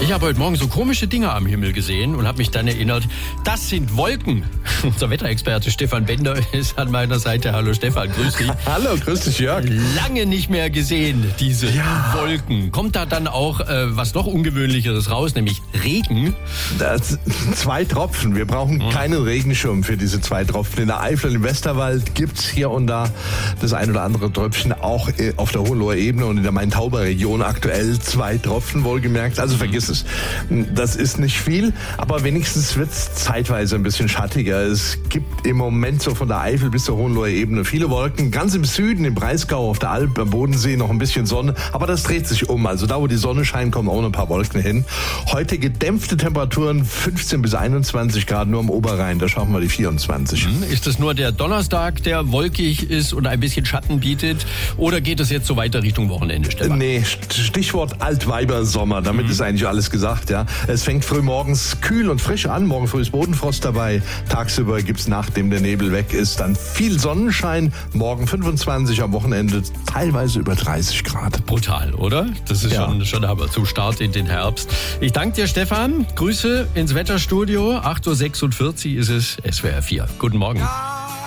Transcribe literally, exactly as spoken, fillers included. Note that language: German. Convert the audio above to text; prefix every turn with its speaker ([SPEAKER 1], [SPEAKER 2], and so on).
[SPEAKER 1] Ich habe heute Morgen so komische Dinge am Himmel gesehen und habe mich dann erinnert, das sind Wolken. Unser Wetterexperte Stefan Bender ist an meiner Seite. Hallo Stefan, grüß dich.
[SPEAKER 2] Hallo, grüß dich Jörg.
[SPEAKER 1] Lange nicht mehr gesehen, diese ja. Wolken. Kommt da dann auch äh, was noch Ungewöhnlicheres raus, nämlich Regen?
[SPEAKER 2] Das, zwei Tropfen. Wir brauchen hm. keinen Regenschirm für diese zwei Tropfen. In der Eifel, im Westerwald gibt's hier und da das ein oder andere Tröpfchen, auch auf der Hohenloher Ebene und in der Main-Tauber-Region aktuell zwei Tropfen, wohlgemerkt. Also vergiss es. Das ist nicht viel, aber wenigstens wird's zeitweise ein bisschen schattiger. Es gibt im Moment so von der Eifel bis zur Hohenloher Ebene viele Wolken. Ganz im Süden, im Breisgau, auf der Alp, am Bodensee noch ein bisschen Sonne. Aber das dreht sich um. Also da, wo die Sonne scheint, kommen auch noch ein paar Wolken hin. Heute gedämpfte Temperaturen, fünfzehn bis einundzwanzig Grad, nur am Oberrhein. Da schaffen wir die vierundzwanzig.
[SPEAKER 1] Ist das nur der Donnerstag, der wolkig ist und ein bisschen Schatten bietet? Oder geht es jetzt so weiter Richtung Wochenende, Stefan?
[SPEAKER 2] Nee, Stichwort Altweibersommer. Damit mhm. ist eigentlich alles gesagt, ja. Es fängt früh morgens kühl und frisch an. Morgen früh ist Bodenfrost dabei. Tagsüber gibt's, nachdem der Nebel weg ist, dann viel Sonnenschein. Morgen fünfundzwanzig, am Wochenende teilweise über dreißig Grad.
[SPEAKER 1] Brutal, oder? Das ist ja. schon, schon aber zum Start in den Herbst. Ich danke dir, Stefan. Grüße ins Wetterstudio. acht Uhr sechsundvierzig ist es, S W R vier. Guten Morgen.